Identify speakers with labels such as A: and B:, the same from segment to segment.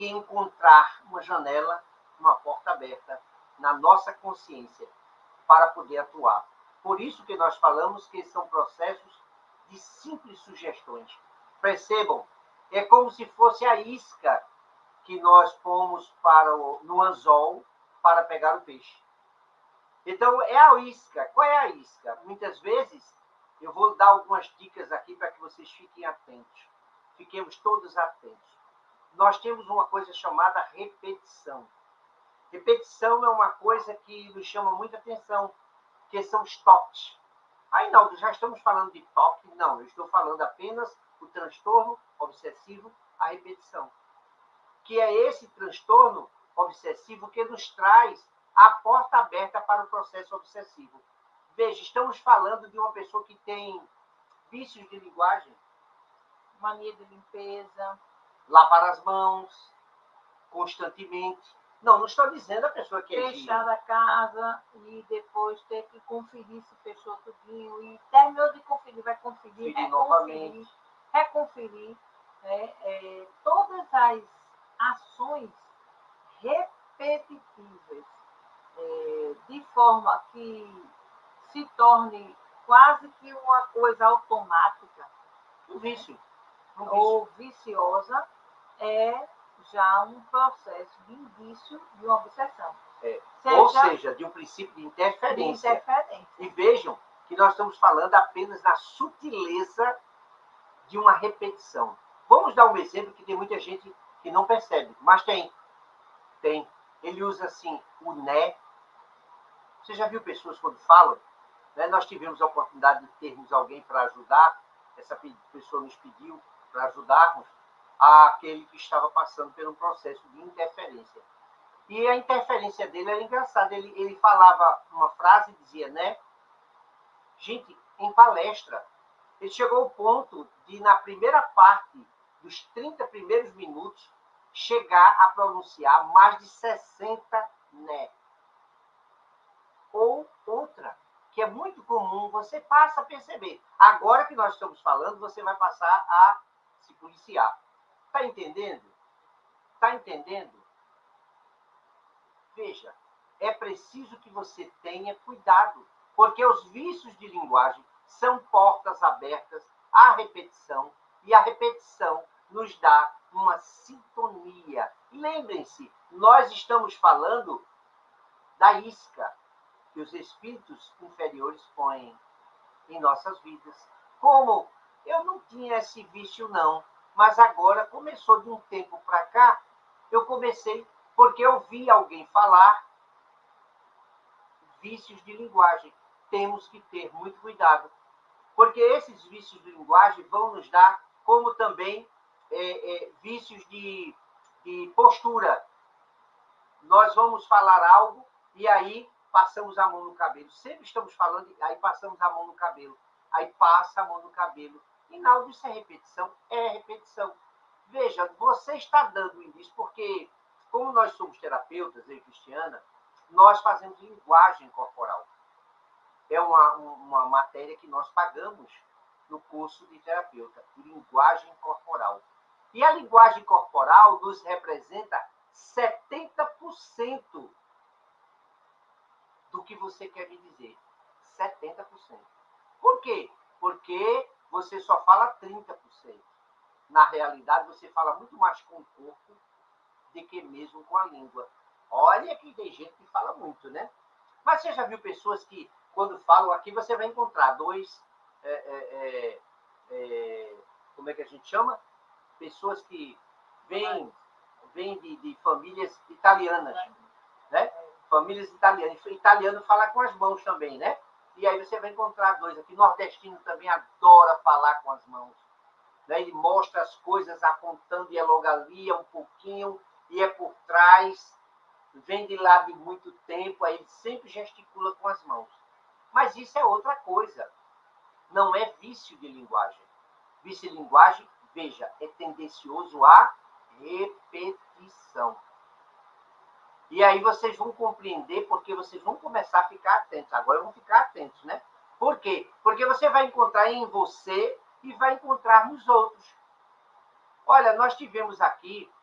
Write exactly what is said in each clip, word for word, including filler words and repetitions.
A: encontrar uma janela, uma porta aberta na nossa consciência para poder atuar. Por isso que nós falamos que são processos de simples sugestões. Percebam, é como se fosse a isca que nós pomos para o, no anzol para pegar o peixe. Então, é a isca. Qual é a isca? Muitas vezes, eu vou dar algumas dicas aqui para que vocês fiquem atentos. Fiquemos todos atentos. Nós temos uma coisa chamada repetição. Repetição é uma coisa que nos chama muita atenção, que são os toques. Aí, Naldo, já estamos falando de toque? Não, eu estou falando apenas do transtorno obsessivo, a repetição. Que é esse transtorno obsessivo que nos traz a porta aberta para o processo obsessivo. Veja, estamos falando de uma pessoa que tem vícios de linguagem,
B: mania de limpeza,
A: lavar as mãos constantemente. Não, não estou dizendo a pessoa que é
B: fechar a casa e depois ter que conferir se fechou tudinho. E terminou de conferir, vai conferir,
A: reconferir,
B: novamente. reconferir. Né? É, todas as ações repetitivas, é, de forma que se torne quase que uma coisa automática,
A: um vício, um vício.
B: ou viciosa, é já um processo de indício de uma obsessão.
A: É. Seja, ou seja, de um princípio de interferência.
B: de interferência.
A: E vejam que nós estamos falando apenas da sutileza de uma repetição. Vamos dar um exemplo que tem muita gente que não percebe, mas tem. Tem. Ele usa assim, o né. Você já viu pessoas quando falam? Né? Nós tivemos a oportunidade de termos alguém para ajudar. Essa pessoa nos pediu para ajudarmos aquele que estava passando por um processo de interferência. E a interferência dele era engraçada. Ele, ele falava uma frase e dizia, né? Gente, em palestra, ele chegou ao ponto de, na primeira parte dos trinta primeiros minutos, chegar a pronunciar mais de sessenta né. Ou outra, que é muito comum, você passa a perceber. Agora que nós estamos falando, você vai passar a se policiar. Está entendendo? Está entendendo? Veja, é preciso que você tenha cuidado, porque os vícios de linguagem são portas abertas à repetição, e a repetição nos dá uma sintonia. Lembrem-se, nós estamos falando da isca que os espíritos inferiores põem em nossas vidas. Como eu não tinha esse vício, não, mas agora começou de um tempo para cá, eu comecei porque eu vi alguém falar vícios de linguagem. Temos que ter muito cuidado, porque esses vícios de linguagem vão nos dar, como também é, é, vícios de, de postura. Nós vamos falar algo e aí passamos a mão no cabelo. Sempre estamos falando, aí passamos a mão no cabelo. Aí passa a mão no cabelo. E nada disso é repetição? É repetição. Veja, você está dando indício, porque como nós somos terapeutas, eu e Cristiana, nós fazemos linguagem corporal. É uma, uma matéria que nós pagamos no curso de terapeuta, de linguagem corporal. E a linguagem corporal nos representa setenta por cento do que você quer me dizer. setenta por cento. Por quê? Porque você só fala trinta por cento. Na realidade, você fala muito mais com o corpo do que mesmo com a língua. Olha que tem gente que fala muito, né? Mas você já viu pessoas que, quando falam aqui, você vai encontrar dois... É, é, é, é, como é que a gente chama? Pessoas que vêm, vêm de, de famílias italianas, né? Famílias italianas. Italiano fala com as mãos também, né? E aí você vai encontrar dois aqui. Nordestino também adora falar com as mãos. Né? Ele mostra as coisas apontando e é logo ali, é um pouquinho, e é por trás. Vem de lá de muito tempo, aí ele sempre gesticula com as mãos. Mas isso é outra coisa. Não é vício de linguagem. Vício de linguagem, veja, é tendencioso à repetição. E aí vocês vão compreender, porque vocês vão começar a ficar atentos. Agora vão ficar atentos, né? Por quê? Porque você vai encontrar em você e vai encontrar nos outros. Olha, nós tivemos aqui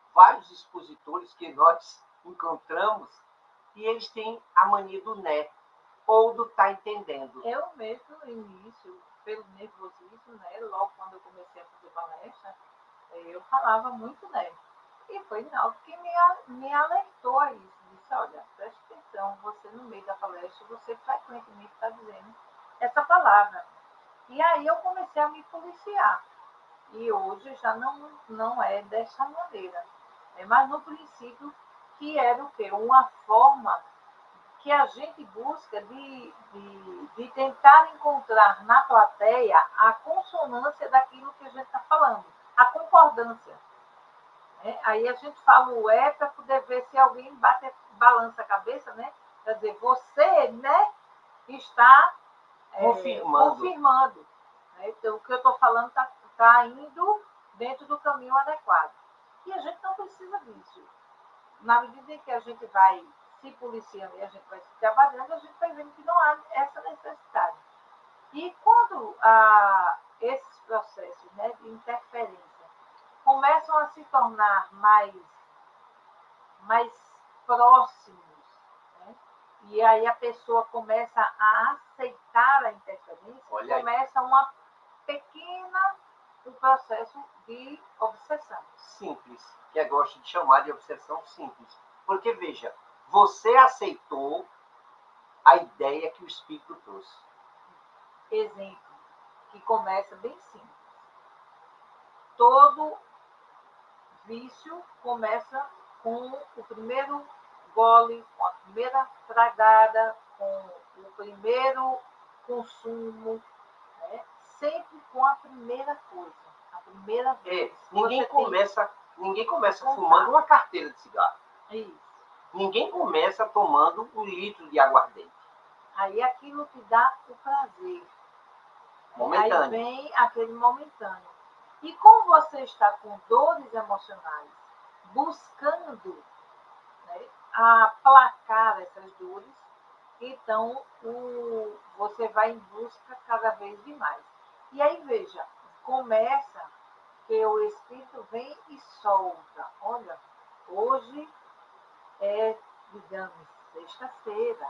A: vários expositores que nós encontramos e eles têm a mania do né, ou do tá entendendo.
B: Eu mesmo, no início, pelo nervosismo, né, logo quando eu comecei a fazer palestra, eu falava muito né. E foi Naldo que me, me alertou a isso. Disse, olha, preste atenção, você no meio da palestra, você frequentemente está dizendo essa palavra. E aí eu comecei a me policiar. E hoje já não, não é dessa maneira. É mais no princípio que era o quê? Uma forma que a gente busca de, de, de tentar encontrar na plateia a consonância daquilo que a gente está falando, a concordância. É, aí a gente fala o é para poder ver se alguém bate, balança a cabeça, né? Quer dizer, você, né, está é,
A: confirmando.
B: confirmando né? Então, o que eu estou falando está tá indo dentro do caminho adequado. E a gente não precisa disso. Na medida em que a gente vai se policiando e a gente vai se trabalhando, a gente vai vendo que não há essa necessidade. E quando ah, esses processos, né, de interferência começam a se tornar mais, mais próximos, né? E aí a pessoa começa a aceitar a interferência,
A: Olha
B: começa
A: aí.
B: uma pequena um processo de obsessão.
A: Simples, que eu gosto de chamar de obsessão simples. Porque, veja, você aceitou a ideia que o Espírito trouxe.
B: Exemplo, que começa bem simples. Todo vício começa com o primeiro gole, com a primeira tragada, com o primeiro consumo, né? Sempre com a primeira coisa, a primeira vez.
A: É, ninguém, começa, tem... ninguém começa
B: Contar.
A: fumando uma carteira de cigarro.
B: Isso.
A: Ninguém começa tomando um litro de aguardente.
B: Aí aquilo te dá o prazer.
A: Momentâneo.
B: Aí vem aquele momentâneo. E como você está com dores emocionais, buscando, né, aplacar essas dores, então o, você vai em busca cada vez de mais. E aí, veja, começa que o Espírito vem e solta. Olha, hoje é, digamos, sexta-feira,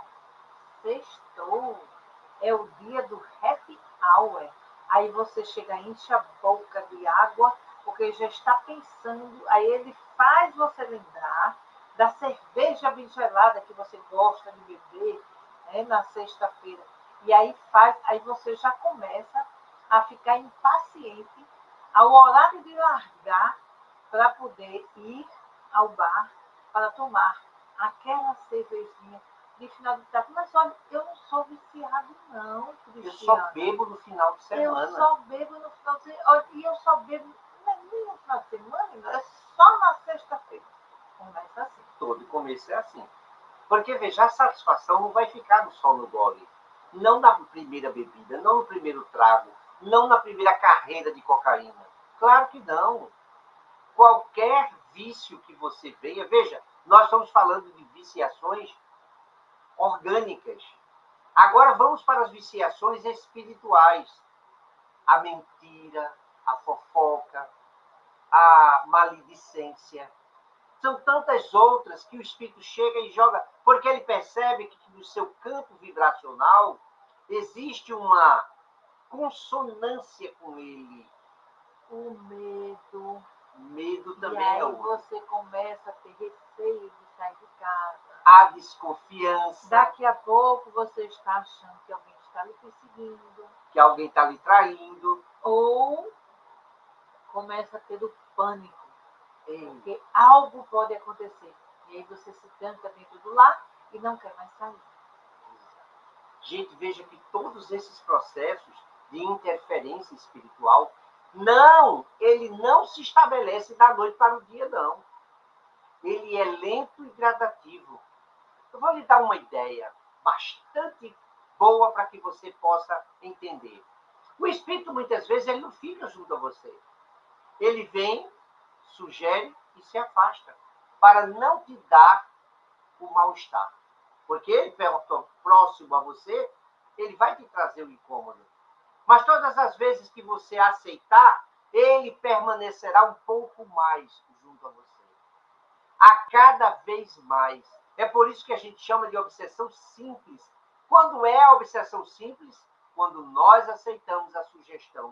B: sextou, é o dia do happy hour. Aí você chega, enche a boca de água, porque já está pensando, aí ele faz você lembrar da cerveja bem gelada que você gosta de beber, né, na sexta-feira. E aí faz, aí você já começa a ficar impaciente ao horário de largar para poder ir ao bar para tomar aquela cervejinha de final de tarde. Mas olha, eu não sou viciado, não, Cristiana.
A: Eu só bebo no final de semana.
B: Eu só bebo no final de semana. E eu só bebo não é nem no final de semana, é só na sexta-feira. Começa assim.
A: Todo começo é assim. Porque, veja, a satisfação não vai ficar só no gole. Não na primeira bebida, não no primeiro trago, não na primeira carreira de cocaína. Claro que não. Qualquer vício que você venha, veja, nós estamos falando de viciações orgânicas. Agora vamos para as viciações espirituais. A mentira, a fofoca, a maledicência. São tantas outras que o Espírito chega e joga, porque ele percebe que no seu campo vibracional existe uma consonância com ele.
B: O medo.
A: Medo também
B: e aí
A: é outro.
B: Você começa a ter receio de sair de casa.
A: A desconfiança.
B: Daqui a pouco você está achando que alguém está lhe perseguindo.
A: Que alguém está lhe traindo.
B: Ou começa a ter o pânico.
A: Ei.
B: Porque algo pode acontecer. E aí você se tranca dentro do lar e não quer mais sair.
A: Gente, veja que todos esses processos de interferência espiritual, não, ele não se estabelece da noite para o dia, não. Ele é lento e gradativo. Eu vou lhe dar uma ideia bastante boa para que você possa entender. O Espírito, muitas vezes, ele não fica junto a você. Ele vem, sugere e se afasta, para não te dar o mal-estar. Porque ele, próximo a você, ele vai te trazer o incômodo. Mas todas as vezes que você aceitar, ele permanecerá um pouco mais junto a você. a cada vez mais. É por isso que a gente chama de obsessão simples. Quando é a obsessão simples? Quando nós aceitamos a sugestão.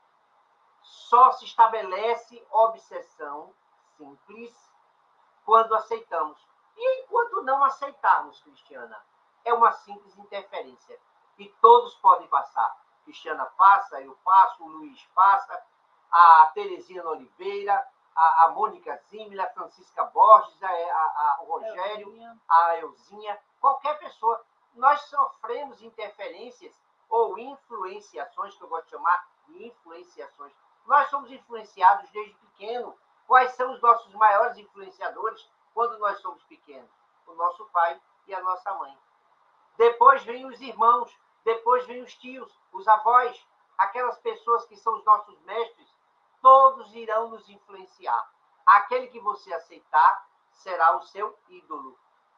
A: Só se estabelece obsessão simples quando aceitamos. E enquanto não aceitarmos, Cristiana, é uma simples interferência. E todos podem passar. Cristiana passa, eu passo, o Luiz passa, a Terezinha Oliveira, a, a Mônica Zimmer, a Francisca Borges, a, a, a, o Rogério, Elzinha. a Elzinha, qualquer pessoa. Nós sofremos interferências ou influenciações, que eu gosto de chamar de influenciações. Nós somos influenciados desde pequeno. Quais são os nossos maiores influenciadores quando nós somos pequenos? O nosso pai e a nossa mãe. Depois vêm os irmãos, depois vêm os tios, os avós, aquelas pessoas que são os nossos mestres, todos irão nos influenciar. Aquele que você aceitar será o seu ídolo.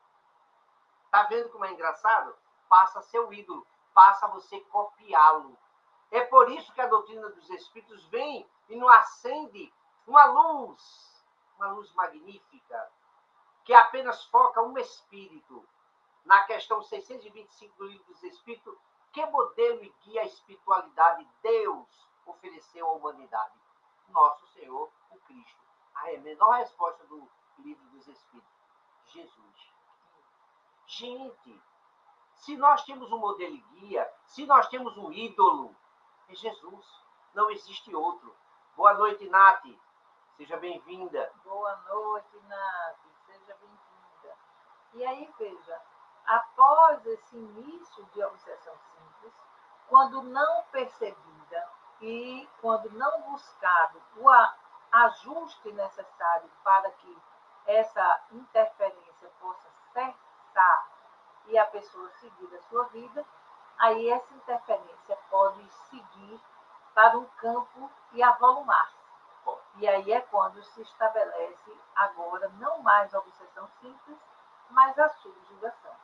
A: Tá vendo como é engraçado? Passa a ser o ídolo, passa a você copiá-lo. É por isso que a doutrina dos Espíritos vem e nos acende uma luz, uma luz magnífica, que apenas foca um espírito. Na questão seiscentos e vinte e cinco do Livro dos Espíritos, que modelo e guia a espiritualidade Deus ofereceu à humanidade? Nosso Senhor, o Cristo. A menor resposta do Livro dos Espíritos: Jesus. Gente, se nós temos um modelo e guia, se nós temos um ídolo, é Jesus. Não existe outro. Boa noite, Nath. Seja bem-vinda.
B: Boa noite, Nath. Seja bem-vinda. E aí, veja, após esse início de obsessão simples, quando não percebida e quando não buscado o ajuste necessário para que essa interferência possa cessar e a pessoa seguir a sua vida, aí essa interferência pode seguir para um campo e avolumar-se. E aí é quando se estabelece agora não mais a obsessão simples, mas a subjugação.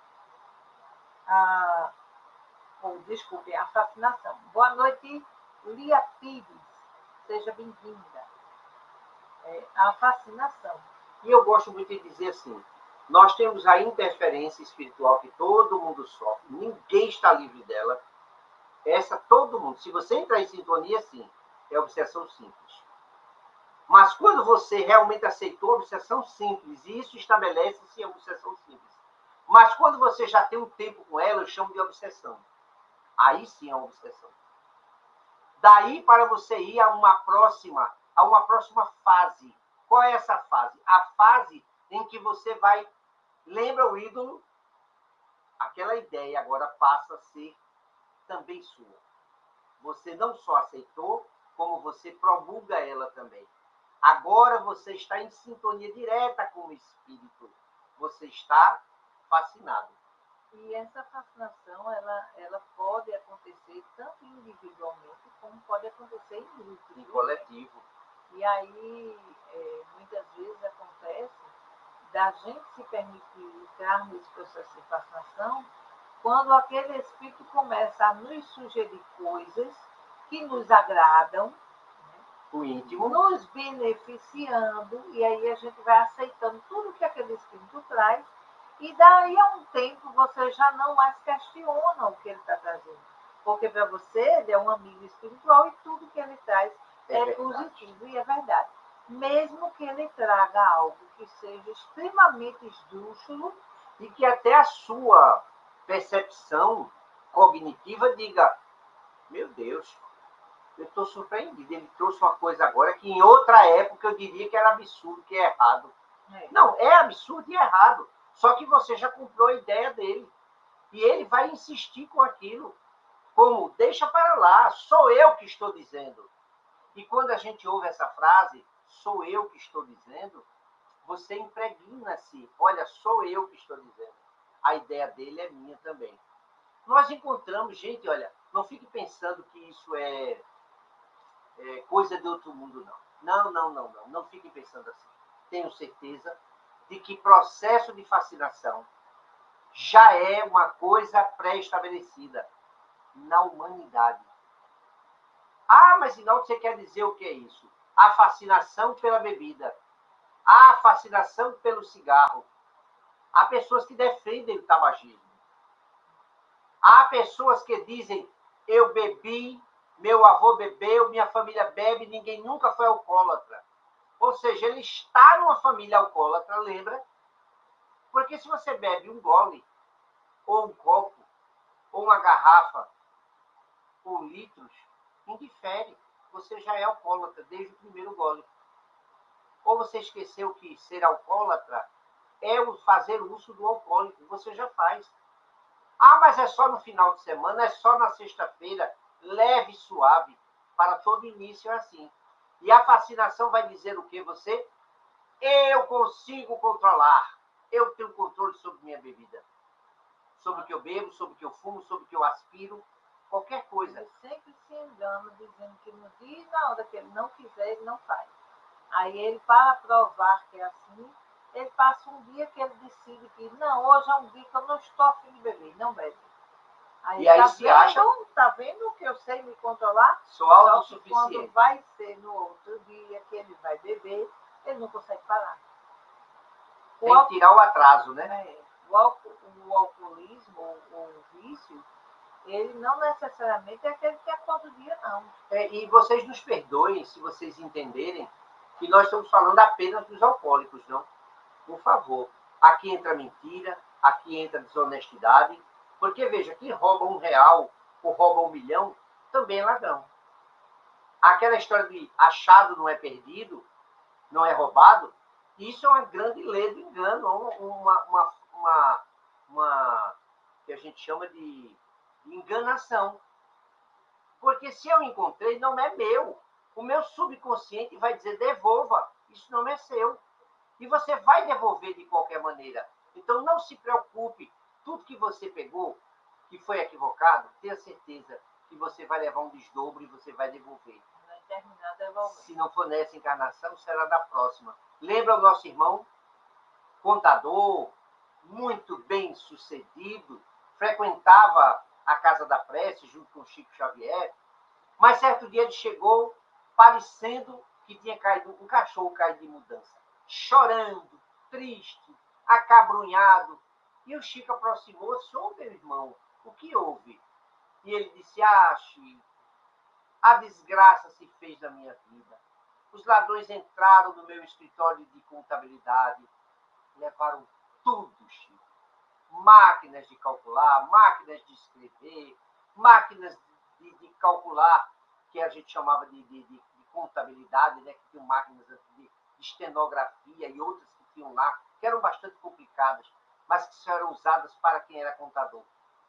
B: A, ou, desculpe, a fascinação. Boa noite, Lia Pires. Seja bem-vinda. É, a fascinação.
A: E eu gosto muito de dizer assim, nós temos a interferência espiritual que todo mundo sofre, ninguém está livre dela. Essa, todo mundo. Se você entrar em sintonia, sim, é obsessão simples. Mas quando você realmente aceitou a obsessão simples, e isso estabelece-se a obsessão simples. Mas quando você já tem um tempo com ela, eu chamo de obsessão. Aí sim é uma obsessão. Daí para você ir a uma próxima, a uma próxima fase. Qual é essa fase? A fase em que você vai, lembra o ídolo? Aquela ideia agora passa a ser também sua. Você não só aceitou, como você promulga ela também. Agora você está em sintonia direta com o Espírito. Você está fascinado.
B: E essa fascinação, ela, ela pode acontecer tanto individualmente, como pode acontecer em grupo.
A: Em coletivo.
B: E aí, é, muitas vezes acontece da gente se permitir entrar nesse processo de fascinação quando aquele espírito começa a nos sugerir coisas que nos agradam,
A: o íntimo,
B: nos beneficiando, e aí a gente vai aceitando tudo que aquele espírito traz, e daí a um tempo você já não mais questiona o que ele está trazendo. Porque para você ele é um amigo espiritual e tudo que ele traz é, é positivo, e é verdade. Mesmo que ele traga algo que seja extremamente esdrúxulo
A: e que até a sua percepção cognitiva diga, meu Deus, eu estou surpreendido. Ele trouxe uma coisa agora que em outra época eu diria que era absurdo, que é errado. É. Não, é absurdo e errado. Só que você já comprou a ideia dele. E ele vai insistir com aquilo. Como, deixa para lá, sou eu que estou dizendo. E quando a gente ouve essa frase, sou eu que estou dizendo, você impregna-se. Olha, sou eu que estou dizendo. A ideia dele é minha também. Nós encontramos, gente, olha, não fique pensando que isso é... É coisa de outro mundo, não. Não, não, não, não. Não fiquem pensando assim. Tenho certeza de que processo de fascinação já é uma coisa pré-estabelecida na humanidade. Ah, mas Sinaldo, você quer dizer o que é isso? A fascinação pela bebida. Há fascinação pelo cigarro. Há pessoas que defendem o tabagismo. Há pessoas que dizem, eu bebi, meu avô bebeu, minha família bebe, ninguém nunca foi alcoólatra. Ou seja, ele está numa família alcoólatra, lembra? Porque se você bebe um gole, ou um copo, ou uma garrafa, ou litros, indifere. Você já é alcoólatra desde o primeiro gole. Ou você esqueceu que ser alcoólatra é o fazer uso do alcoólico. Você já faz. Ah, mas é só no final de semana, é só na sexta-feira, leve e suave. Para todo início é assim. E a fascinação vai dizer o que você? Eu consigo controlar. Eu tenho controle sobre minha bebida. Sobre o que eu bebo, sobre o que eu fumo, sobre o que eu aspiro. Qualquer coisa.
B: Ele sempre se engana dizendo que no dia e na hora que ele não quiser, ele não faz. Aí ele, para provar que é assim, ele passa um dia que ele decide que não, hoje é um dia que eu não estou a fim de beber, não bebe. Aí,
A: e aí
B: tá
A: se
B: vendo,
A: acha...
B: Tá vendo que eu sei me controlar?
A: Sou autossuficiente.
B: Quando vai ser no outro dia que ele vai beber, ele não consegue parar. O
A: Tem que tirar o atraso, né?
B: É, o, alco... o alcoolismo, o, o vício, ele não necessariamente é aquele que é todo dia, não.
A: É, e vocês nos perdoem se vocês entenderem que nós estamos falando apenas dos alcoólicos, não? Por favor. Aqui entra mentira, aqui entra desonestidade, porque, veja, quem rouba um real ou rouba um milhão também é ladrão. Aquela história de achado não é perdido, não é roubado, isso é uma grande lei do engano, uma, uma, uma, uma que a gente chama de enganação. Porque se eu encontrei, não é meu. O meu subconsciente vai dizer, devolva, isso não é seu. E você vai devolver de qualquer maneira. Então, não se preocupe. Tudo que você pegou, que foi equivocado, tenha certeza que você vai levar um desdobro e você vai devolver.
B: Vai terminar devolvendo.
A: Se não for nessa encarnação, será da próxima. Lembra o nosso irmão? Contador, muito bem sucedido, frequentava a Casa da Prece junto com Chico Xavier, mas certo dia ele chegou parecendo que tinha caído um cachorro caído de mudança, chorando, triste, acabrunhado. E o Chico aproximou-se, ô meu irmão, o que houve? E ele disse, ah, Chico, a desgraça se fez na minha vida. Os ladrões entraram no meu escritório de contabilidade, levaram tudo, Chico. Máquinas de calcular, máquinas de escrever, máquinas de, de calcular, que a gente chamava de, de, de, de contabilidade, né? Que tinham máquinas de, de estenografia e outras que tinham lá, que eram bastante complicadas, mas que só eram usadas para quem era contador.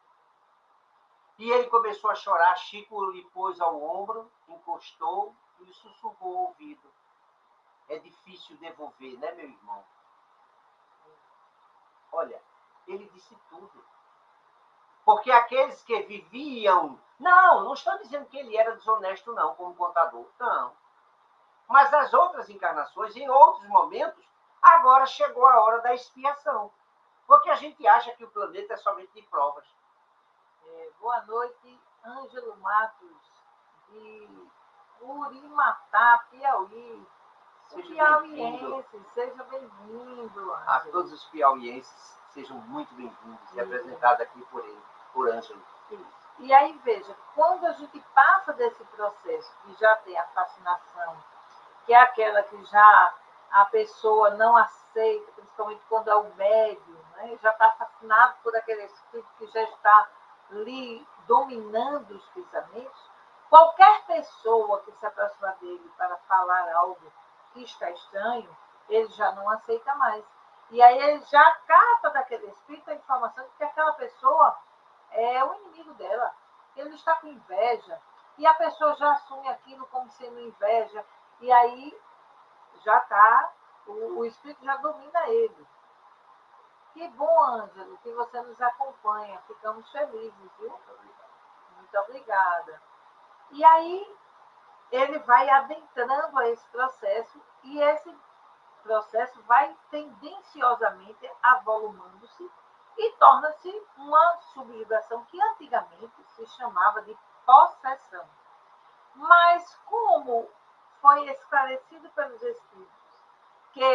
A: E ele começou a chorar, Chico lhe pôs ao ombro, encostou e lhe sussurrou ao ouvido. É difícil devolver, né, meu irmão? Olha, ele disse tudo. Porque aqueles que viviam... Não, não estou dizendo que ele era desonesto, não, como contador. Não. Mas nas outras encarnações, em outros momentos, agora chegou a hora da expiação. Porque a gente acha que o planeta é somente de provas.
B: É, boa noite, Ângelo Matos, de Urimatá, Piauí.
A: Seja
B: Piauiense, seja bem-vindo.
A: A todos os piauienses, sejam muito bem-vindos, representados aqui por ele, por Ângelo.
B: Isso. E aí, veja, quando a gente passa desse processo, que já tem a fascinação, que é aquela que já a pessoa não aceita, principalmente quando é o médium, né? Já está fascinado por aquele espírito que já está ali dominando os pensamentos, qualquer pessoa que se aproxima dele para falar algo que está estranho, ele já não aceita mais. E aí ele já capta daquele espírito a informação de que aquela pessoa é o inimigo dela. Ele está com inveja. E a pessoa já assume aquilo como sendo inveja. E aí já está, o, o espírito já domina ele. Que bom, Ângelo, que você nos acompanha. Ficamos felizes, viu? Muito obrigada. Muito obrigada. E aí ele vai adentrando a esse processo e esse processo vai tendenciosamente avolumando-se e torna-se uma subjugação que antigamente se chamava de possessão. Mas como foi esclarecido pelos espíritos que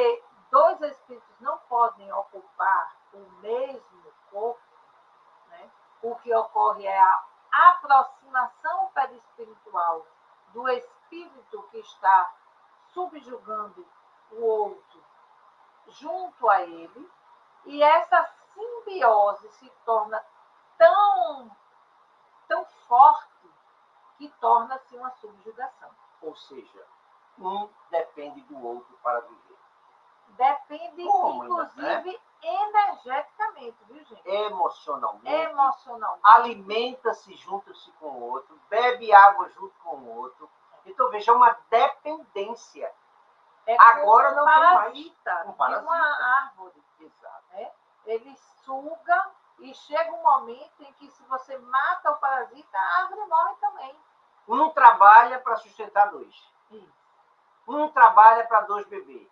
B: dois espíritos não podem ocupar o mesmo corpo, né? O que ocorre é a aproximação perispiritual do espírito que está subjugando o outro junto a ele, e essa simbiose se torna tão, tão forte que torna-se uma subjugação.
A: Ou seja, um depende do outro para viver.
B: Depende,
A: Como,
B: inclusive,
A: né?
B: energeticamente, viu, gente?
A: Emocionalmente.
B: Emocionalmente.
A: Alimenta-se junto-se com o outro, bebe água junto com o outro. Então, veja, é uma dependência.
B: É
A: Agora
B: como
A: não
B: um
A: tem mais.
B: parasita
A: Um parasita.
B: de uma árvore.
A: Exato.
B: Né? Ele suga e chega um momento em que, se você mata o parasita, a árvore morre também.
A: Um trabalha para sustentar dois.
B: Isso.
A: Um trabalha para dois beber.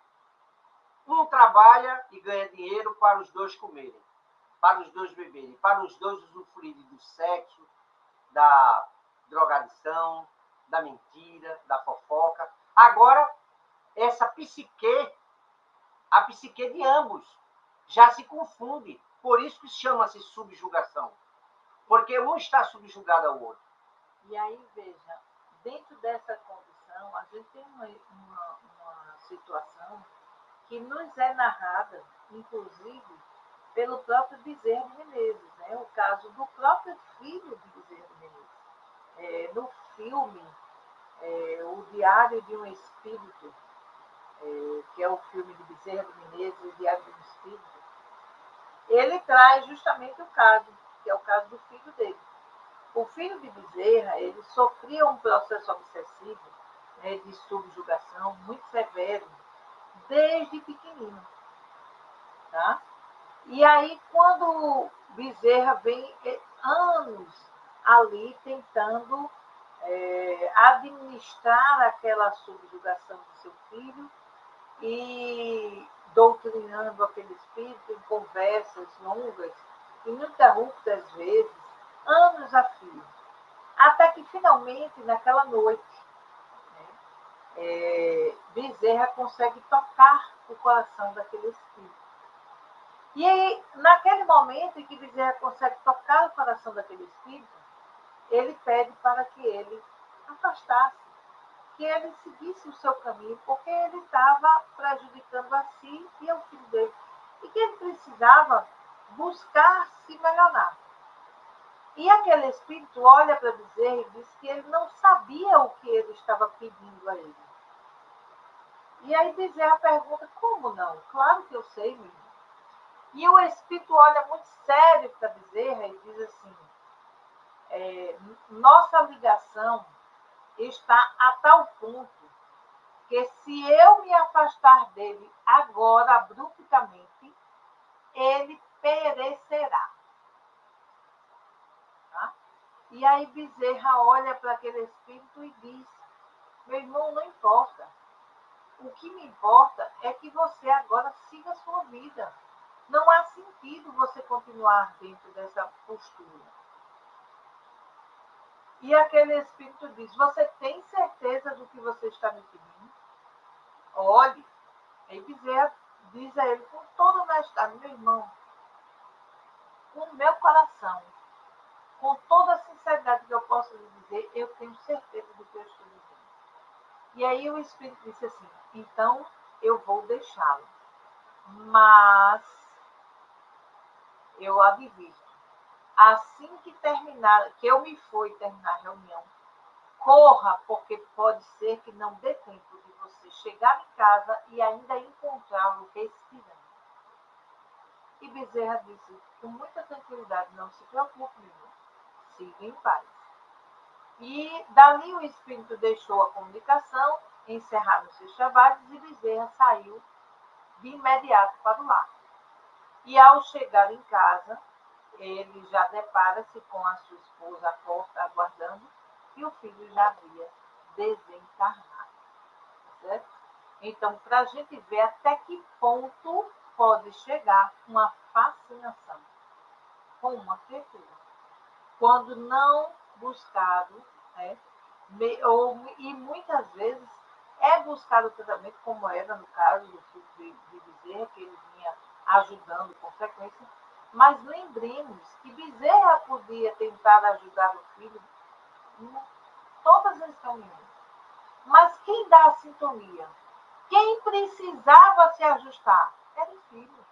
A: Um trabalha e ganha dinheiro para os dois comerem, para os dois beberem, para os dois usufruírem do sexo, da drogadição, da mentira, da fofoca. Agora, essa psique, a psique de ambos, já se confunde. Por isso que chama-se subjugação. Porque um está subjugado ao outro.
B: E aí, veja, dentro dessa condição, a gente tem uma, uma, uma situação que nos é narrada, inclusive, pelo próprio Bezerra de Menezes, né? O caso do próprio filho de Bezerra de Menezes. É, no filme, é, O Diário de um Espírito, é, que é o filme de Bezerra de Menezes, O Diário de um Espírito, ele traz justamente o caso, que é o caso do filho dele. O filho de Bezerra, ele sofria um processo obsessivo, né, de subjugação muito severo, desde pequenino. Tá? E aí, quando Bezerra vem anos ali tentando é, administrar aquela subjugação do seu filho e doutrinando aquele espírito em conversas longas, ininterruptas vezes, anos a fio. Até que, finalmente, naquela noite, né, é, Bezerra consegue tocar o coração daquele espírito. E aí, naquele momento em que Bezerra consegue tocar o coração daquele espírito, ele pede para que ele afastasse, que ele seguisse o seu caminho, porque ele estava prejudicando a si e ao filho dele. E que ele precisava buscar se melhorar. E aquele espírito olha para Bezerra e diz que ele não sabia o que ele estava pedindo a ele. E aí Bezerra pergunta, como não? Claro que eu sei, meu irmão. E o espírito olha muito sério para Bezerra e diz assim, é, nossa ligação está a tal ponto que, se eu me afastar dele agora, abruptamente, ele perecerá. Tá? E aí Bezerra olha para aquele espírito e diz, meu irmão, não importa. O que me importa é que você agora siga a sua vida. Não há sentido você continuar dentro dessa postura. E aquele espírito diz, você tem certeza do que você está me pedindo? Olhe, aí Bezerra diz a ele com toda honestidade, meu irmão, com o meu coração, com toda a sinceridade que eu posso lhe dizer, eu tenho certeza do que eu estou dizendo. E aí o espírito disse assim, então eu vou deixá-lo. Mas eu advirto, assim que terminar, que eu me for e terminar a reunião, corra, porque pode ser que não dê tempo de você chegar em casa e ainda encontrá-lo respirando. E Bezerra disse, com muita tranquilidade, não se preocupe, meu irmão, siga em paz. E dali o espírito deixou a comunicação, encerraram seus trabalhos e Bezerra saiu de imediato para o lar. E ao chegar em casa, ele já depara-se com a sua esposa à porta, aguardando, e o filho já havia desencarnado. Certo? Então, para a gente ver até que ponto pode chegar uma fascinação com uma criatura, quando não buscado, né? ou, e muitas vezes é buscar o tratamento, como era no caso do filho de, de Bezerra, que ele vinha ajudando com frequência, mas lembremos que Bezerra podia tentar ajudar o filho em todas as caminhos. Mas quem dá a sintonia? Quem precisava se ajustar? Era o filho.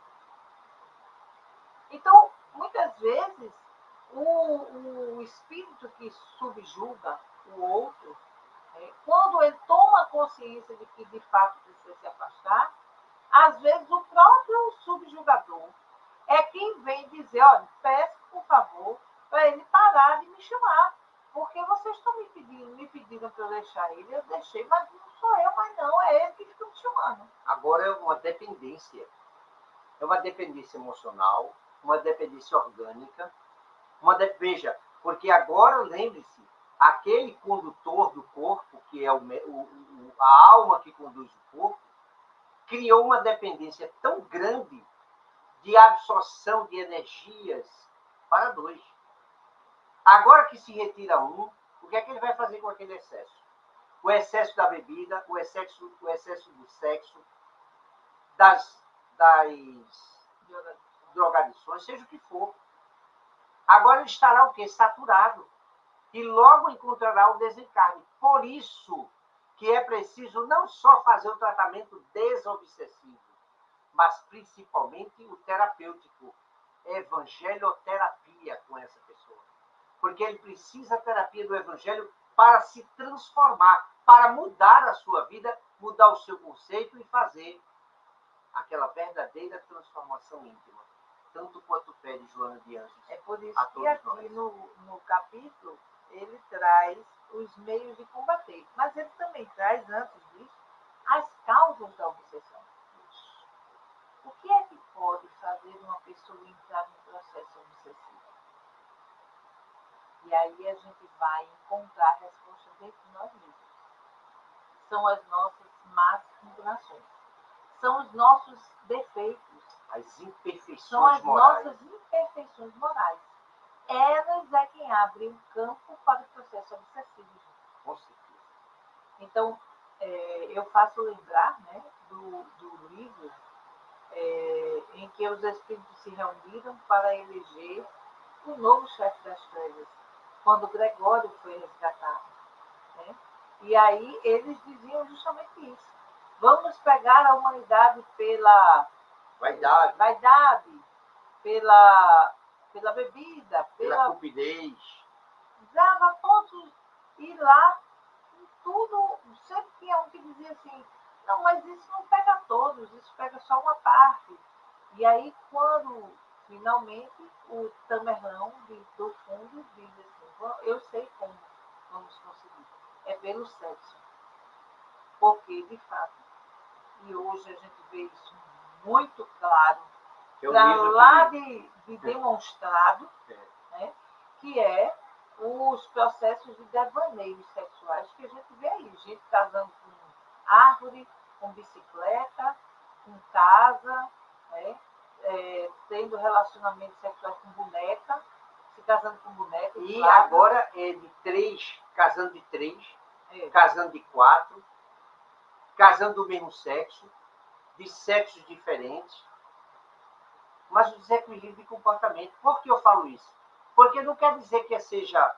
B: Então, muitas vezes, o, o espírito que subjuga o outro, é, quando ele toma consciência de que de fato precisa se afastar, às vezes o próprio subjugador é quem vem dizer, olha, peço por favor para ele parar de me chamar, porque vocês estão me pedindo, me pediram para eu deixar ele, eu deixei, mas não sou eu, mas não, é ele que fica me chamando.
A: Agora é uma dependência. É uma dependência emocional, uma dependência orgânica, uma de... veja, porque agora, lembre-se, aquele condutor do corpo, que é o, o, a alma que conduz o corpo, criou uma dependência tão grande de absorção de energias para dois. Agora que se retira um, o que é que ele vai fazer com aquele excesso? O excesso da bebida, o excesso, o excesso do sexo, das, das drogadições, seja o que for. Agora ele estará o quê? Saturado. E logo encontrará o desencarne. Por isso que é preciso não só fazer o tratamento desobsessivo, mas principalmente o terapêutico, evangelioterapia com essa pessoa. Porque ele precisa da terapia do evangelho para se transformar, para mudar a sua vida, mudar o seu conceito e fazer aquela verdadeira transformação íntima. Tanto quanto pede Joana de Anjos.
B: É por isso que aqui no, no capítulo ele traz os meios de combater, mas ele também traz, antes disso, as causas da obsessão. O que é que pode fazer uma pessoa entrar num processo obsessivo? E aí a gente vai encontrar a resposta dentro de nós mesmos. São as nossas más inclinações. São os nossos defeitos.
A: As imperfeições
B: São as
A: morais.
B: nossas imperfeições morais. Elas é quem abre o campo para o processo obsessivo.
A: Com certeza.
B: Então, é, eu faço lembrar, né, do, do livro é, em que os espíritos se reuniram para eleger o novo chefe das trevas, quando Gregório foi resgatado. Né? E aí eles diziam justamente isso. Vamos pegar a humanidade pela
A: vaidade,
B: vaidade pela, pela bebida,
A: pela,
B: pela
A: cupidez.
B: Dava todos ir lá, em tudo. Sempre tinha um que dizia assim, não, mas isso não pega todos, isso pega só uma parte. E aí, quando finalmente o Tamerlão do fundo diz assim, eu sei como vamos conseguir. É pelo sexo. Porque, de fato, e hoje a gente vê isso muito claro, para lá que... de, de demonstrado, é. Né, que é os processos de devaneios sexuais que a gente vê aí. Gente casando com árvore, com bicicleta, com casa, né, é, tendo relacionamentos sexuais com boneca, se casando com boneca.
A: E claro. Agora é de três, casando de três, é. casando de quatro, casando do mesmo sexo, de sexos diferentes, mas o desequilíbrio de comportamento. Por que eu falo isso? Porque não quer dizer que seja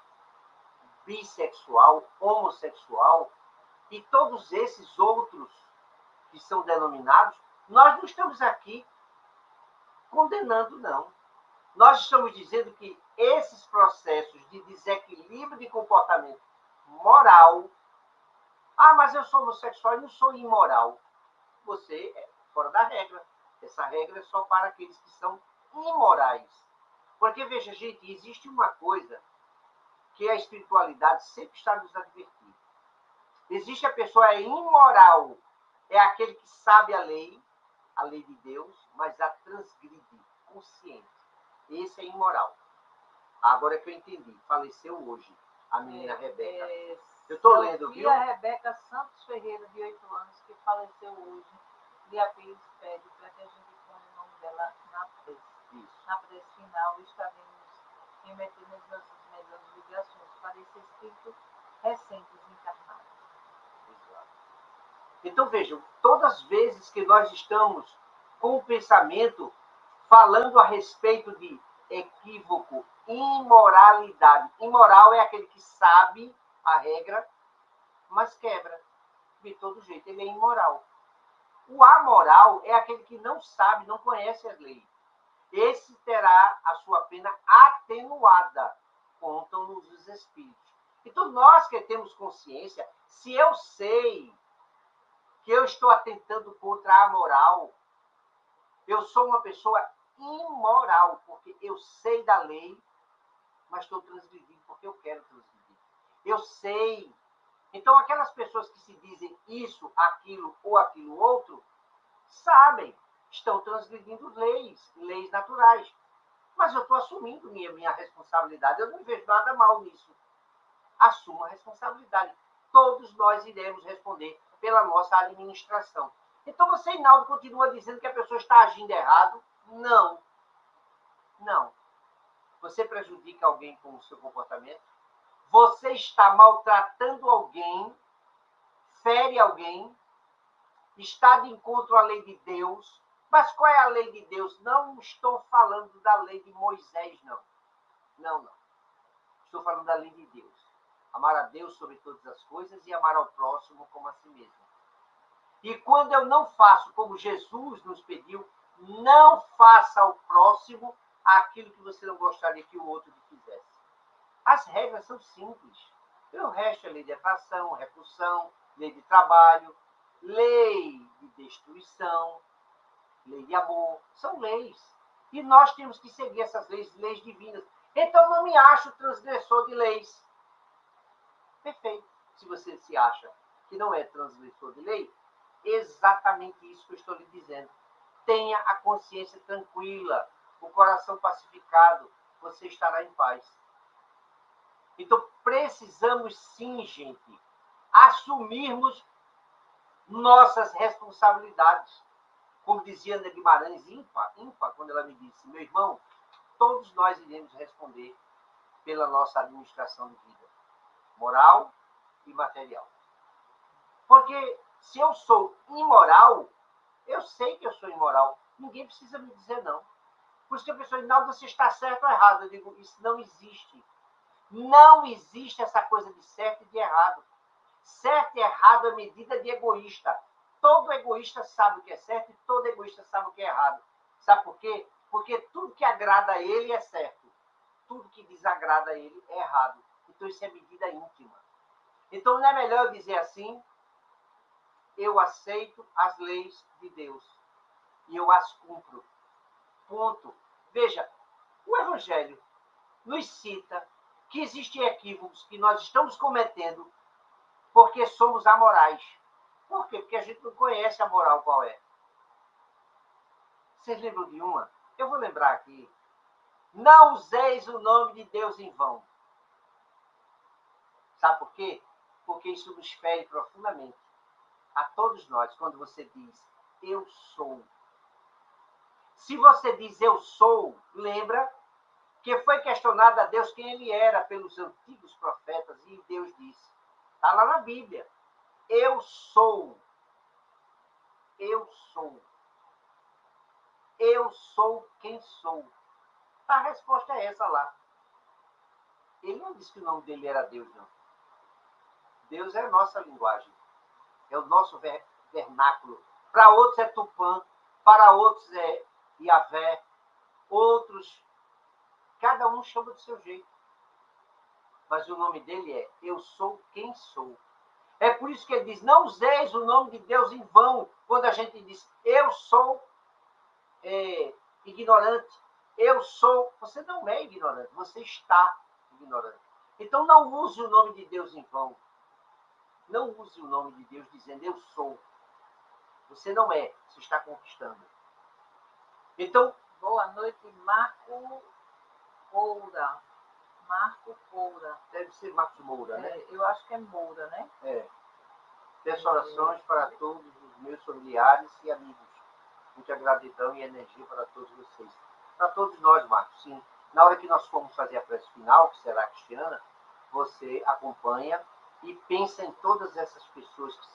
A: bissexual, homossexual e todos esses outros que são denominados, nós não estamos aqui condenando, não. Nós estamos dizendo que esses processos de desequilíbrio de comportamento moral, ah, mas eu sou homossexual e não sou imoral. Você é fora da regra. Essa regra é só para aqueles que são imorais. Porque, veja, gente, existe uma coisa que a espiritualidade sempre está nos advertindo. Existe a pessoa é imoral, é aquele que sabe a lei, a lei de Deus, mas a transgride, consciente. Esse é imoral. Agora que eu entendi, faleceu hoje a menina é, Rebeca. É, eu estou lendo, viu?
B: A Rebeca Santos Ferreira, de oito anos, que faleceu hoje. Lia Pires pede para que a gente ponha o nome dela na prece. Isso. Na prece final, estaremos remetendo as nossas melhores vibrações para esse espírito recente desencarnado.
A: Exato. Então, vejam, todas as vezes que nós estamos com o pensamento falando a respeito de equívoco, imoralidade. Imoral é aquele que sabe a regra, mas quebra. De todo jeito, ele é imoral. O amoral é aquele que não sabe, não conhece as leis. Esse terá a sua pena atenuada, contam-nos os Espíritos. Então, nós que temos consciência, se eu sei que eu estou atentando contra a moral, eu sou uma pessoa imoral, porque eu sei da lei, mas estou transgredindo porque eu quero transgredir. Eu sei. Então, aquelas pessoas que se dizem isso, aquilo ou aquilo outro, sabem, estão transgredindo leis, leis naturais. Mas eu estou assumindo minha, minha responsabilidade. Eu não vejo nada mal nisso. Assumo a responsabilidade. Todos nós iremos responder pela nossa administração. Então, você, Inaldo, continua dizendo que a pessoa está agindo errado? Não. Não. Você prejudica alguém com o seu comportamento? Você está maltratando alguém, fere alguém, está de encontro à lei de Deus. Mas qual é a lei de Deus? Não estou falando da lei de Moisés, não. Não, não. Estou falando da lei de Deus. Amar a Deus sobre todas as coisas e amar ao próximo como a si mesmo. E quando eu não faço como Jesus nos pediu, não faça ao próximo aquilo que você não gostaria que o outro lhe fizesse. As regras são simples. O resto é lei de atração, repulsão, lei de trabalho, lei de destruição, lei de amor. São leis. E nós temos que seguir essas leis, leis divinas. Então, não me acho transgressor de leis. Perfeito. Se você se acha que não é transgressor de lei, exatamente isso que eu estou lhe dizendo. Tenha a consciência tranquila, o coração pacificado, você estará em paz. Então, precisamos sim, gente, assumirmos nossas responsabilidades. Como dizia Ana Guimarães, ímpar, ímpar, quando ela me disse, meu irmão, todos nós iremos responder pela nossa administração de vida, moral e material. Porque se eu sou imoral, eu sei que eu sou imoral. Ninguém precisa me dizer não. Por isso que a pessoa diz, não, você está certo ou errado. Eu digo, isso não existe. Não existe essa coisa de certo e de errado. Certo e errado é medida de egoísta. Todo egoísta sabe o que é certo e todo egoísta sabe o que é errado. Sabe por quê? Porque tudo que agrada a ele é certo. Tudo que desagrada a ele é errado. Então isso é medida íntima. Então não é melhor eu dizer assim, eu aceito as leis de Deus e eu as cumpro. Ponto. Veja, o Evangelho nos cita que existem equívocos que nós estamos cometendo porque somos amorais. Por quê? Porque a gente não conhece a moral qual é. Vocês lembram de uma? Eu vou lembrar aqui. Não useis o nome de Deus em vão. Sabe por quê? Porque isso nos fere profundamente. A todos nós, quando você diz, eu sou. Se você diz, eu sou, lembra que foi questionado a Deus quem ele era pelos antigos profetas, e Deus disse, está lá na Bíblia, eu sou. Eu sou. Eu sou quem sou. A resposta é essa lá. Ele não disse que o nome dele era Deus, não. Deus é a nossa linguagem. É o nosso vernáculo. Para outros é Tupã, para outros é Yahvé, outros, cada um chama do seu jeito. Mas o nome dele é eu sou quem sou. É por isso que ele diz, não useis o nome de Deus em vão, quando a gente diz, eu sou é, ignorante, eu sou, você não é ignorante, você está ignorante. Então não use o nome de Deus em vão. Não use o nome de Deus dizendo eu sou. Você não é, você está conquistando. Então,
B: boa noite, Marco Moura. Marco Moura.
A: Deve ser Marcos Moura, né?
B: É, eu acho que é Moura, né?
A: É. Peço orações para todos os meus familiares e amigos. Muita gratidão e energia para todos vocês. Para todos nós, Marcos, sim. Na hora que nós formos fazer a prece final, que será cristiana, você acompanha e pensa em todas essas pessoas que são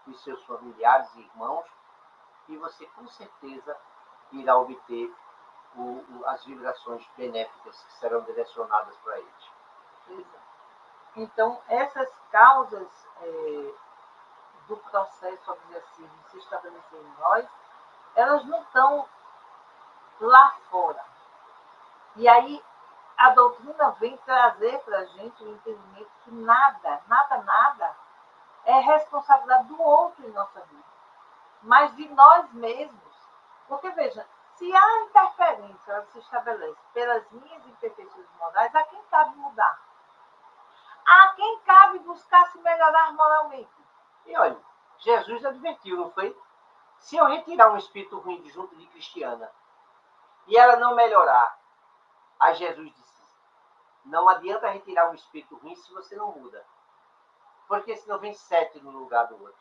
A: os seus familiares e irmãos, e você com certeza irá obter o, o, as vibrações benéficas que serão direcionadas para eles.
B: Exato. Então, essas causas é, do processo, vamos dizer assim, de se estabelecer em nós, elas não estão lá fora. E aí, a doutrina vem trazer para a gente o entendimento que nada, nada, nada é responsabilidade do outro em nossa vida, mas de nós mesmos. Porque, veja, se a interferência ela se estabelece pelas minhas imperfeições morais, a quem cabe mudar? A quem cabe buscar se melhorar moralmente?
A: E olha, Jesus advertiu, não foi? Se eu retirar um espírito ruim de junto de Cristiana e ela não melhorar, aí Jesus disse, não adianta retirar um espírito ruim se você não muda. Porque senão vem sete no lugar do outro.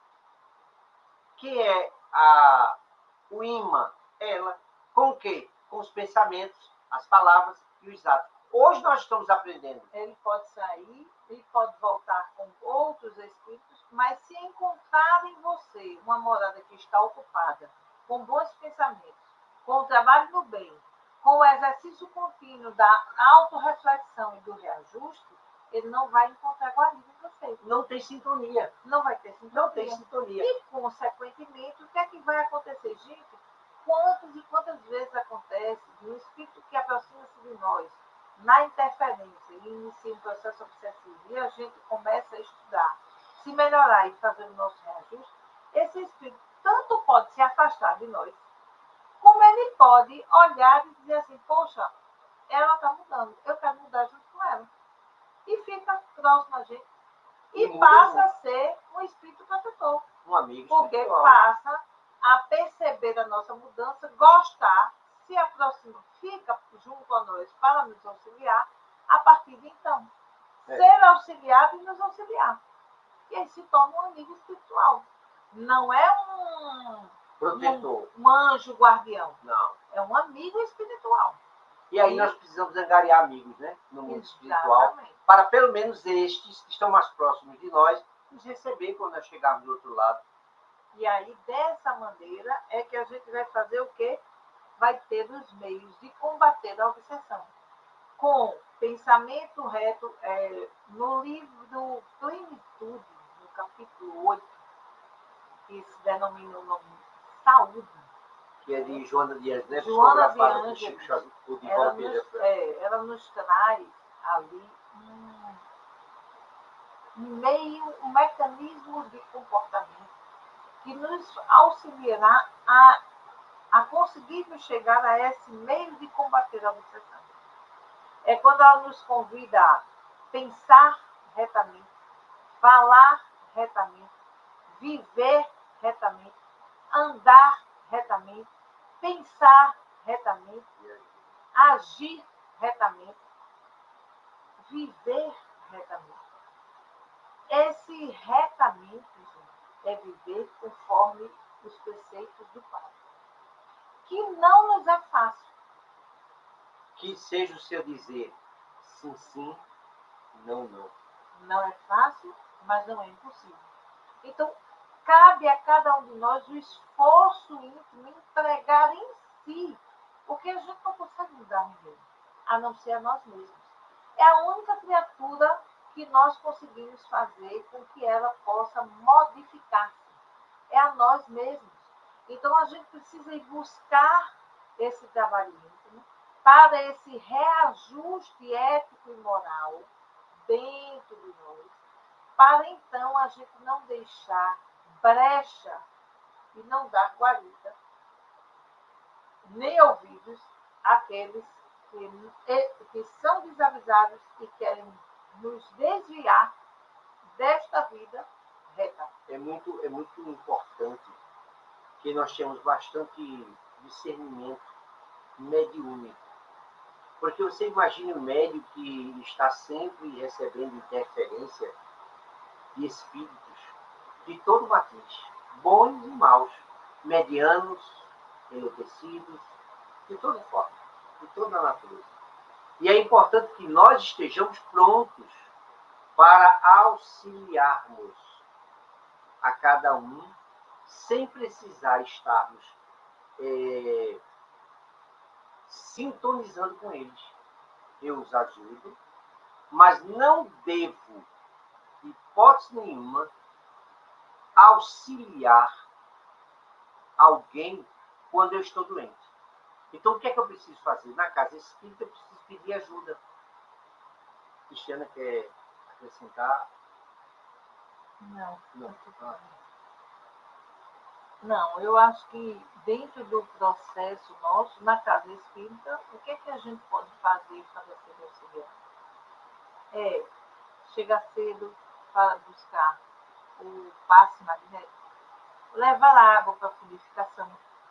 A: Que é a, o imã, ela, com o quê? Com os pensamentos, as palavras e os atos. Hoje nós estamos aprendendo.
B: Ele pode sair, ele pode voltar com outros espíritos, mas se encontrar em você uma morada que está ocupada, com bons pensamentos, com o trabalho do bem, com o exercício contínuo da autorreflexão e do reajuste, ele não vai encontrar guarida em você.
A: Não tem sintonia.
B: Não vai ter sintonia.
A: Não tem sintonia.
B: E, consequentemente, o que é que vai acontecer, gente? Quantas e quantas vezes acontece de um espírito que aproxima-se de nós, na interferência, e inicia um processo obsessivo, e a gente começa a estudar, se melhorar e fazer o nosso reajuste, esse espírito tanto pode se afastar de nós, como ele pode olhar e dizer assim, poxa, ela está mudando, eu quero mudar junto com ela. E fica próximo a gente. E, e passa a ser um espírito protetor.
A: Um amigo
B: porque
A: espiritual.
B: Passa a perceber a nossa mudança, gostar, se aproxima, fica junto a nós para nos auxiliar, a partir de então. É. Ser auxiliado e nos auxiliar. E aí se torna um amigo espiritual. Não é um,
A: protetor.
B: Um, um anjo guardião.
A: Não.
B: É um amigo espiritual.
A: E aí e... nós precisamos angariar amigos, né? No mundo espiritual.
B: Exatamente.
A: Para pelo menos estes que estão mais próximos de nós, nos receber quando nós chegarmos do outro lado.
B: E aí, dessa maneira, é que a gente vai fazer o quê? Vai ter os meios de combater a obsessão. Com pensamento reto, é, no livro Plenitude, no capítulo oito, que se denomina o nome Saúde.
A: Que é de Joana de Ângeles, né?
B: Joana de Ângeles. Ela nos, é, ela nos traz ali um, um meio, um mecanismo de comportamento que nos auxiliará a, a conseguirmos chegar a esse meio de combater a obsessão. É quando ela nos convida a pensar retamente, falar retamente, viver retamente, andar retamente, pensar retamente, agir retamente, viver retamente. Esse retamente, gente, é viver conforme os preceitos do Pai. Que não nos é fácil.
A: Que seja o seu dizer sim, sim, não, não.
B: Não é fácil, mas não é impossível. Então, cabe a cada um de nós o esforço íntimo em entregar em si, porque a gente não consegue mudar ninguém, a não ser a nós mesmos. É a única criatura que nós conseguimos fazer com que ela possa modificar-se. É a nós mesmos. Então, a gente precisa ir buscar esse trabalho íntimo para esse reajuste ético e moral dentro de nós, para então a gente não deixar brecha e não dar guarida, nem ouvidos àqueles que, que são desavisados e querem nos desviar desta vida reta.
A: É muito, é muito importante que nós tenhamos bastante discernimento mediúnico. Porque você imagina um médium que está sempre recebendo interferência de espíritos de todo matiz, bons e maus, medianos, enlouquecidos, de toda forma, de toda a natureza. E é importante que nós estejamos prontos para auxiliarmos a cada um, sem precisar estarmos é, sintonizando com eles. Eu os ajudo, mas não devo, de hipótese nenhuma, auxiliar alguém quando eu estou doente. Então, o que é que eu preciso fazer? Na casa espírita, eu preciso pedir ajuda. Cristiana quer acrescentar?
B: Não.
A: Não. Ah.
B: Não, eu acho que dentro do processo nosso, na casa espírita, o que é que a gente pode fazer para ser auxiliar? É chegar cedo para buscar o passe magnético, levar água para purificação,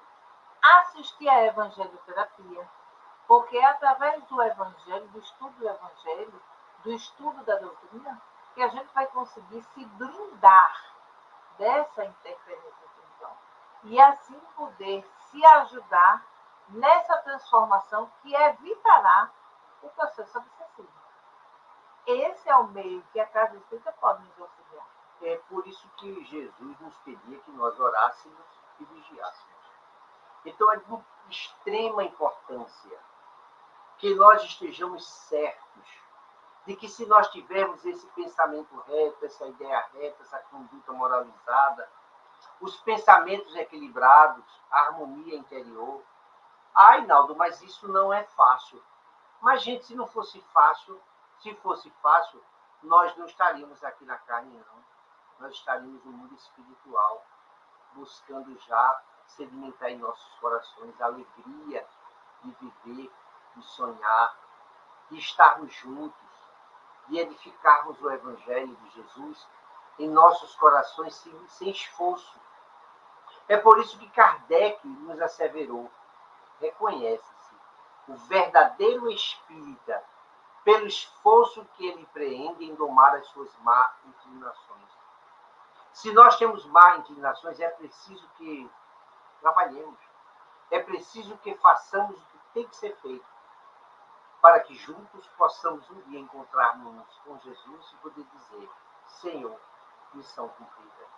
B: assistir à evangelioterapia, porque é através do evangelho, do estudo do evangelho, do estudo da doutrina, que a gente vai conseguir se blindar dessa interferência espiritual e assim poder se ajudar nessa transformação que evitará o processo obsessivo. Esse é o meio que a casa espírita pode nos auxiliar.
A: É por isso que Jesus nos pedia que nós orássemos e vigiássemos. Então é de extrema importância que nós estejamos certos de que se nós tivermos esse pensamento reto, essa ideia reta, essa conduta moralizada, os pensamentos equilibrados, a harmonia interior. Ai, Naldo, mas isso não é fácil. Mas, gente, se não fosse fácil, se fosse fácil, nós não estaríamos aqui na carne, não. Nós estaríamos no mundo espiritual, buscando já sedimentar em nossos corações a alegria de viver, de sonhar, de estarmos juntos, de edificarmos o Evangelho de Jesus em nossos corações sem, sem esforço. É por isso que Kardec nos asseverou, reconhece-se, o verdadeiro espírita pelo esforço que ele empreende em domar as suas má inclinações. Se nós temos má inclinações, é preciso que trabalhemos, é preciso que façamos o que tem que ser feito, para que juntos possamos um dia encontrarmos com Jesus e poder dizer: Senhor, missão cumprida.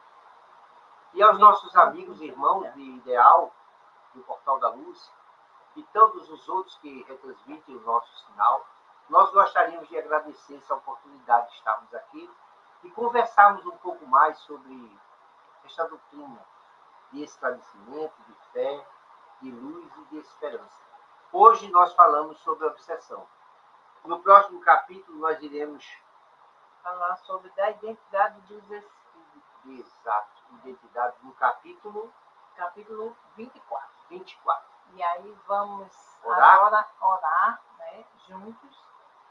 A: E aos nossos amigos e irmãos de Ideal, do Portal da Luz, e todos os outros que retransmitem o nosso sinal, nós gostaríamos de agradecer essa oportunidade de estarmos aqui e conversarmos um pouco mais sobre esta doutrina de esclarecimento, de fé, de luz e de esperança. Hoje nós falamos sobre a obsessão. No próximo capítulo nós iremos
B: falar sobre a identidade dos espíritos.
A: Exato, identidade no capítulo,
B: capítulo vinte e quatro.
A: vinte e quatro.
B: E aí vamos
A: orar,
B: agora orar, né, juntos.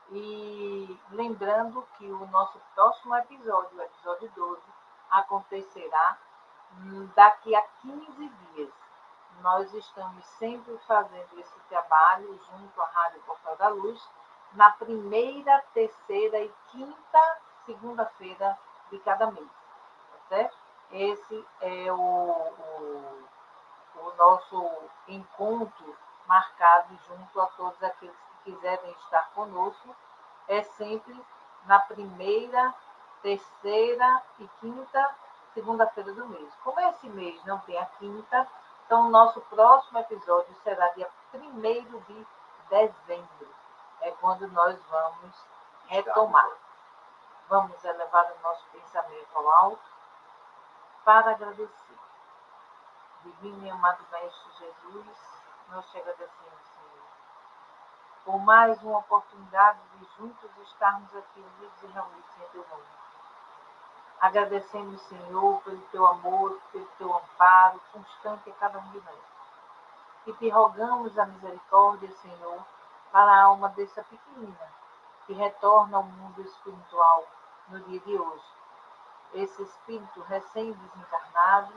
B: E lembrando que o nosso próximo episódio, o episódio doze, acontecerá daqui a quinze dias. Nós estamos sempre fazendo esse trabalho junto à Rádio Portal da Luz, na primeira, terceira e quinta segunda-feira de cada mês. Tá certo? Esse é o, o, o nosso encontro marcado junto a todos aqueles que quiserem estar conosco. É sempre na primeira, terceira e quinta segunda-feira do mês. Como esse mês não tem a quinta, então o nosso próximo episódio será dia primeiro de dezembro. É quando nós vamos retomar. Vamos elevar o nosso pensamento ao alto para agradecer. Divino e amado Mestre Jesus, nós te agradecemos, Senhor, por mais uma oportunidade de juntos estarmos aqui unidos e reunidos em teu nome. Agradecemos, Senhor, pelo teu amor, pelo teu amparo constante a cada um de nós. E te rogamos a misericórdia, Senhor, para a alma dessa pequenina que retorna ao mundo espiritual no dia de hoje. Esse espírito recém-desencarnado,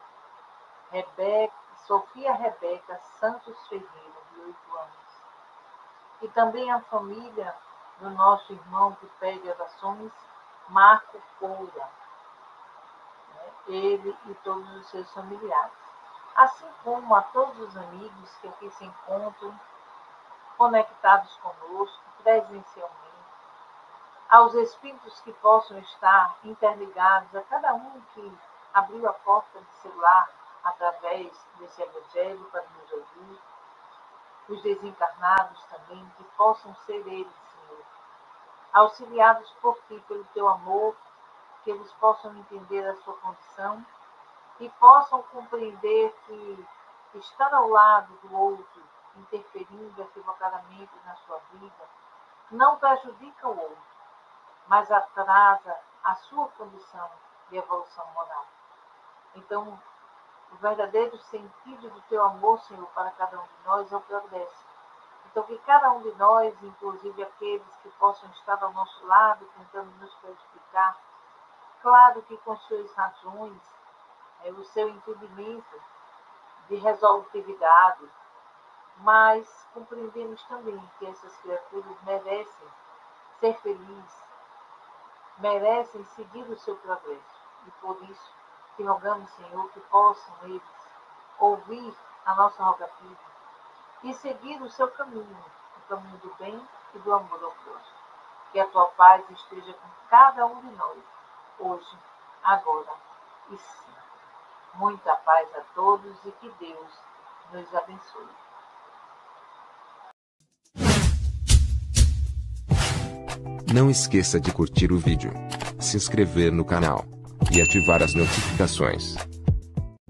B: Rebeca, Sofia Rebeca Santos Ferreira, de oito anos. E também a família do nosso irmão que pede orações, Marco Coura, né? Ele e todos os seus familiares. Assim como a todos os amigos que aqui se encontram, conectados conosco, presencialmente, aos espíritos que possam estar interligados, a cada um que abriu a porta do celular através desse evangelho para nos ouvir. Os desencarnados também, que possam ser eles, Senhor, auxiliados por Ti, pelo Teu amor, que eles possam entender a sua condição e possam compreender que estar ao lado do outro, interferindo equivocadamente na sua vida, não prejudica o outro, mas atrasa a sua condição de evolução moral. Então, o verdadeiro sentido do Teu amor, Senhor, para cada um de nós é o progresso. Então, que cada um de nós, inclusive aqueles que possam estar ao nosso lado, tentando nos prejudicar, claro que com suas razões, é, o seu entendimento de resolutividade, mas compreendemos também que essas criaturas merecem ser felizes, merecem seguir o seu progresso. E por isso, te rogamos, Senhor, que possam eles ouvir a nossa rogativa e seguir o seu caminho, o caminho do bem e do amor ao próximo. Que a Tua paz esteja com cada um de nós, hoje, agora e sempre. Muita paz a todos e que Deus nos abençoe.
C: Não esqueça de curtir o vídeo, se inscrever no canal e ativar as notificações.